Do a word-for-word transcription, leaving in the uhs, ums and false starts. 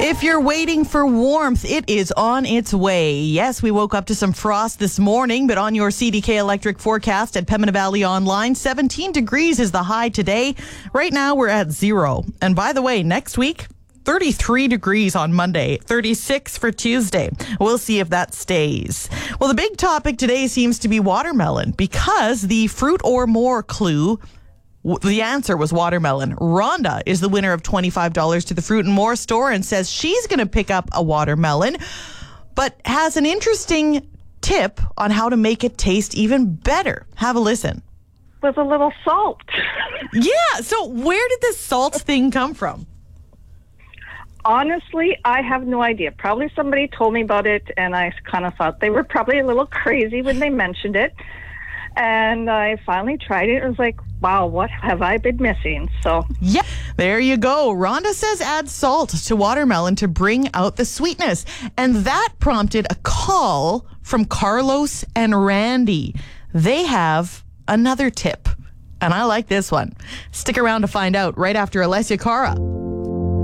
If you're waiting for warmth, it is on its way. Yes, we woke up to some frost this morning, but on your C D K Electric forecast at Pembina Valley Online, seventeen degrees is the high today. Right now, we're at zero. And by the way, next week, thirty-three degrees on Monday, thirty-six for Tuesday. We'll see if that stays. Well, the big topic today seems to be watermelon because the fruit or more clue, the answer was watermelon. Rhonda is the winner of twenty-five dollars to the Fruit and More store and says she's going to pick up a watermelon, but has an interesting tip on how to make it taste even better. Have a listen. With a little salt. Yeah, so where did this salt thing come from? Honestly, I have no idea. Probably somebody told me about it, and I kind of thought they were probably a little crazy when they mentioned it. And I finally tried it and was like, wow, what have I been missing? So, yeah, there you go. Rhonda says add salt to watermelon to bring out the sweetness. And that prompted a call from Carlos and Randy. They have another tip, and I like this one. Stick around to find out right after Alessia Cara.